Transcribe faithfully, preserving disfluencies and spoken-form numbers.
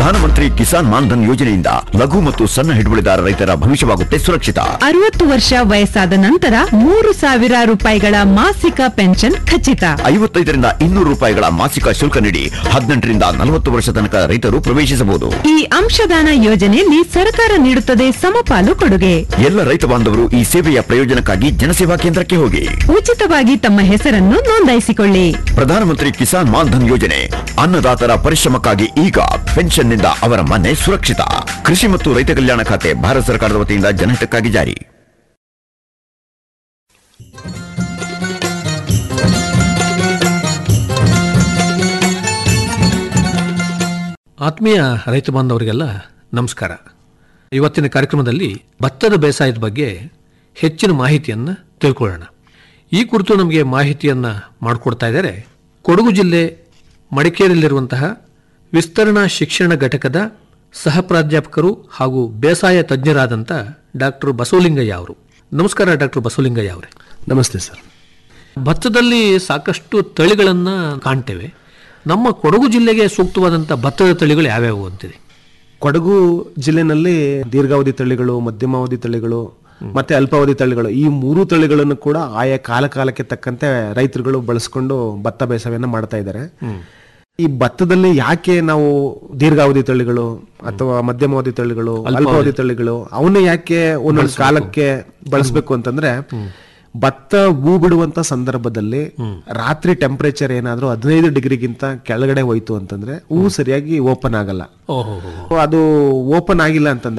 ಪ್ರಧಾನಮಂತ್ರಿ ಕಿಸಾನ್ ಮಾನ್ಧನ್ ಯೋಜನೆಯಿಂದ ಲಘು ಮತ್ತು ಸಣ್ಣ ಹಿಡುವಳಿದಾರ ರೈತರ ಭವಿಷ್ಯವಾಗುತ್ತೆ ಸುರಕ್ಷಿತ. ಅರವತ್ತು ವರ್ಷ ವಯಸ್ಸಾದ ನಂತರ ಮೂರು ಸಾವಿರ ರೂಪಾಯಿಗಳ ಮಾಸಿಕ ಪೆನ್ಷನ್ ಖಚಿತ. ಐವತ್ತೈದರಿಂದ ಇನ್ನೂರು ರೂಪಾಯಿಗಳ ಮಾಸಿಕ ಶುಲ್ಕ ನೀಡಿ ಹದಿನೆಂಟರಿಂದ ನಲವತ್ತು ವರ್ಷ ತನಕ ರೈತರು ಪ್ರವೇಶಿಸಬಹುದು. ಈ ಅಂಶದಾನ ಯೋಜನೆಯಲ್ಲಿ ಸರ್ಕಾರ ನೀಡುತ್ತದೆ ಸಮಪಾಲು ಕೊಡುಗೆ. ಎಲ್ಲ ರೈತ ಬಾಂಧವರು ಈ ಸೇವೆಯ ಪ್ರಯೋಜನಕ್ಕಾಗಿ ಜನಸೇವಾ ಕೇಂದ್ರಕ್ಕೆ ಹೋಗಿ ಉಚಿತವಾಗಿ ತಮ್ಮ ಹೆಸರನ್ನು ನೋಂದಾಯಿಸಿಕೊಳ್ಳಿ. ಪ್ರಧಾನಮಂತ್ರಿ ಕಿಸಾನ್ ಮಾನ್ಧನ್ ಯೋಜನೆ ಅನ್ನದಾತರ ಪರಿಶ್ರಮಕ್ಕಾಗಿ ಈಗ ಪೆನ್ಷನ್ನಿಂದ ಅವರ ಮನೆ ಸುರಕ್ಷಿತ. ಕೃಷಿ ಮತ್ತು ರೈತ ಕಲ್ಯಾಣ ಖಾತೆ ಭಾರತ ಸರ್ಕಾರದ ವತಿಯಿಂದ ಜನಹಿತಕ್ಕಾಗಿ ಜಾರಿ. ಆತ್ಮೀಯ ರೈತ ಬಾಂಧವರಿಗೆಲ್ಲ ನಮಸ್ಕಾರ. ಇವತ್ತಿನ ಕಾರ್ಯಕ್ರಮದಲ್ಲಿ ಭತ್ತದ ಬೇಸಾಯದ ಬಗ್ಗೆ ಹೆಚ್ಚಿನ ಮಾಹಿತಿಯನ್ನು ತಿಳ್ಕೊಳ್ಳೋಣ. ಈ ಕುರಿತು ನಮಗೆ ಮಾಹಿತಿಯನ್ನು ಮಾಡಿಕೊಡ್ತಾ ಇದ್ದಾರೆ ಕೊಡಗು ಜಿಲ್ಲೆ ಮಡಿಕೇರಿಯಲ್ಲಿರುವಂತಹ ವಿಸ್ತರಣಾ ಶಿಕ್ಷಣ ಘಟಕದ ಸಹ ಪ್ರಾಧ್ಯಾಪಕರು ಹಾಗೂ ಬೇಸಾಯ ತಜ್ಞರಾದಂಥ ಡಾಕ್ಟರ್ ಬಸವಲಿಂಗಯ್ಯ ಅವರು. ನಮಸ್ಕಾರ ಡಾಕ್ಟರ್ ಬಸವಲಿಂಗಯ್ಯ ಅವರೇ. ನಮಸ್ತೆ ಸರ್. ಭತ್ತದಲ್ಲಿ ಸಾಕಷ್ಟು ತಳಿಗಳನ್ನು ಕಾಣ್ತೇವೆ. ನಮ್ಮ ಕೊಡಗು ಜಿಲ್ಲೆಗೆ ಸೂಕ್ತವಾದಂಥ ಭತ್ತದ ತಳಿಗಳು ಯಾವ್ಯಾವು ಅಂತಿದೆ? ಕೊಡಗು ಜಿಲ್ಲೆನಲ್ಲಿ ದೀರ್ಘಾವಧಿ ತಳಿಗಳು, ಮಧ್ಯಮಾವಧಿ ತಳಿಗಳು ಮತ್ತೆ ಅಲ್ಪಾವಧಿ ತಳಿಗಳು, ಈ ಮೂರು ತಳಿಗಳನ್ನು ಕೂಡ ಆಯಾ ಕಾಲ ಕಾಲಕ್ಕೆ ತಕ್ಕಂತೆ ರೈತರುಗಳು ಬಳಸ್ಕೊಂಡು ಭತ್ತ ಬೇಸಾಯವನ್ನು ಮಾಡ್ತಾ ಇದ್ದಾರೆ. ಈ ಭತ್ತದಲ್ಲಿ ಯಾಕೆ ನಾವು ದೀರ್ಘಾವಧಿ ತಳಿಗಳು ಅಥವಾ ಮಧ್ಯಮಾವಧಿ ತಳಿಗಳು, ಅಲ್ಪಾವಧಿ ತಳಿಗಳು ಅವನ್ನೇ ಯಾಕೆ ಒಂದೊಂದು ಕಾಲಕ್ಕೆ ಬಳಸಬೇಕು ಅಂತಂದ್ರೆ, ಭತ್ತ ಹೂ ಬಿಡುವಂತ ಸಂದರ್ಭದಲ್ಲಿ ರಾತ್ರಿ ಟೆಂಪರೇಚರ್ ಏನಾದ್ರೂ ಹದಿನೈದು ಡಿಗ್ರಿಗಿಂತ ಕೆಳಗಡೆ ಹೋಯ್ತು ಅಂತಂದ್ರೆ ಹೂ ಸರಿಯಾಗಿ ಓಪನ್ ಆಗಲ್ಲ. ಅದು ಓಪನ್ ಆಗಿಲ್ಲ ಅಂತಂದ್ರೆ